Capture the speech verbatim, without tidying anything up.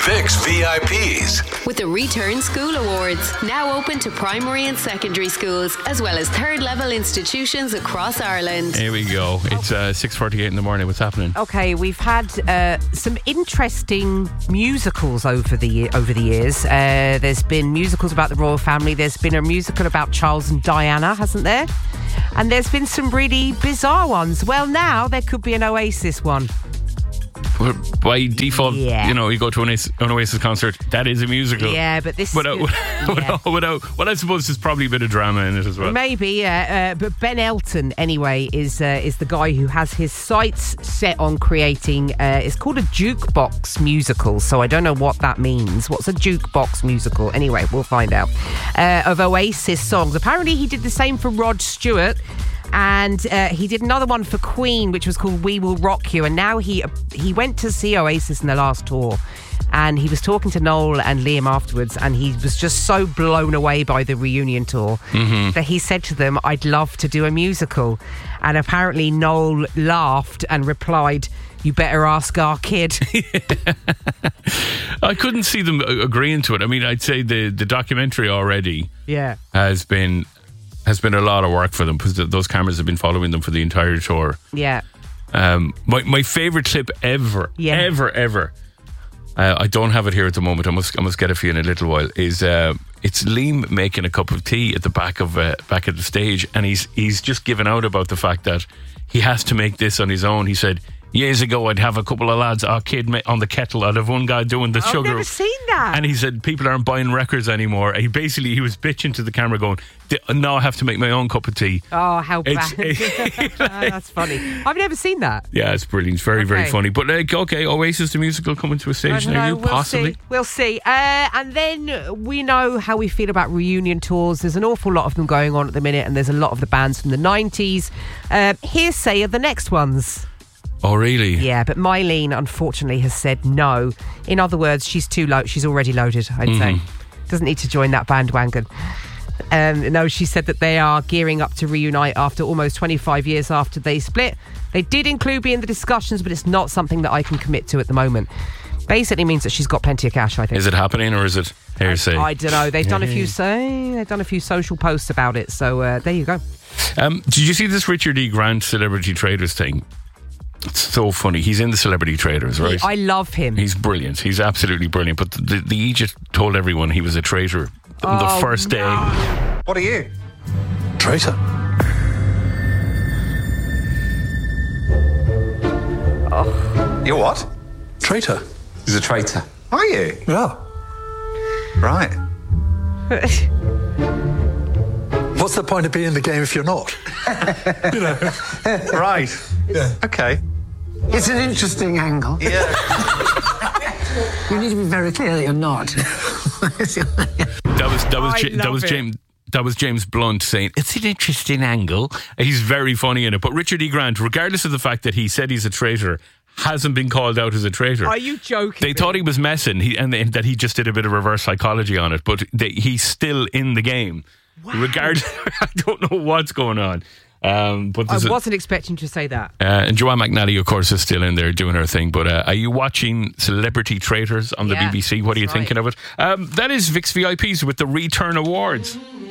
Vix V I Ps. With the Return School Awards, now open to primary and secondary schools, as well as third level institutions across Ireland. Here we go. It's uh, six forty-eight in the morning. What's happening? Okay, we've had uh, some interesting musicals over the year, over the years. Uh, there's been musicals about the royal family. There's been a musical about Charles and Diana, hasn't there? And there's been some really bizarre ones. Well, now there could be an Oasis one. Well, by default, Yeah. you know, you go to an Oasis, an Oasis concert, that is a musical. Yeah, but this... Without, yeah. without, without, well, I suppose there's probably a bit of drama in it as well. Maybe, yeah. Uh, but Ben Elton, anyway, is uh, is the guy who has his sights set on creating... Uh, it's called a jukebox musical, so I don't know what that means. What's a jukebox musical? Anyway, we'll find out. Uh, of Oasis songs. Apparently, he did the same for Rod Stewart. And uh, he did another one for Queen, which was called We Will Rock You. And now he he went to see Oasis in the last tour. And he was talking to Noel and Liam afterwards. And he was just so blown away by the reunion tour mm-hmm. that he said to them, I'd love to do a musical. And apparently Noel laughed and replied, you better ask our kid. I couldn't see them agreeing to it. I mean, I'd say the, the documentary already yeah. has been... has been a lot of work for them because those cameras have been following them for the entire tour. Yeah. Um, my my favourite clip ever, yeah. ever, ever. Uh, I don't have it here at the moment. I must I must get it for you in a little while. Is uh, it's Liam making a cup of tea at the back of uh, back at the stage, and he's he's just given out about the fact that he has to make this on his own. He said, years ago, I'd have a couple of lads, our kid on the kettle. I'd have one guy doing the I've sugar. I've never seen that. And he said, people aren't buying records anymore. He basically, he was bitching to the camera going, now I have to make my own cup of tea. Oh, how It's- bad. it- Oh, that's funny. I've never seen that. Yeah, it's brilliant. It's very, very Okay. funny. But, like, okay, Oasis, the musical, coming to a I stage don't near know. you, We'll possibly. see. We'll see. Uh, and then we know how we feel about reunion tours. There's an awful lot of them going on at the minute, and there's a lot of the bands from the nineties. Uh, hearsay are the next ones. Oh, really? Yeah, but Mylene, unfortunately, has said no. In other words, she's too low. She's already loaded, I'd Mm-hmm. say. Doesn't need to join that bandwagon. Um, no, she said that they are gearing up to reunite after almost twenty-five years after they split. They did include me in the discussions, but it's not something that I can commit to at the moment. Basically means that she's got plenty of cash, I think. Is it happening or is it hearsay? I don't know. They've done a few say they've done a few social posts about it. So uh, there you go. Um, did you see this Richard E. Grant Celebrity Traders thing? It's so funny. He's in the Celebrity Traders, right? I love him. He's brilliant. He's absolutely brilliant. But the, the, the Egypt told everyone he was a traitor on Oh, the first day. What are you? Traitor. Oh. You're what? Traitor. He's a traitor. Are you? Yeah. Right. What's the point of being in the game if you're not? you know. Right. Yeah. Okay. It's an interesting angle. Yeah. You need to be very clear that you're not. That was that was I Ja- that love was it. James that was James Blunt saying it's an interesting angle. He's very funny in it. But Richard E. Grant, regardless of the fact that he said he's a traitor, hasn't been called out as a traitor. Are you joking? They me? thought he was messing, he, and they, that he just did a bit of reverse psychology on it. But they, he's still in the game. Wow. Regardless, I don't know what's going on. Um, but I there's a- wasn't expecting to say that. Uh, and Joanne McNally, of course, is still in there doing her thing. But uh, are you watching Celebrity Traitors on the Yeah, B B C? What are you that's right. thinking of it? Um, that is Vix V I Ps with the Return Awards.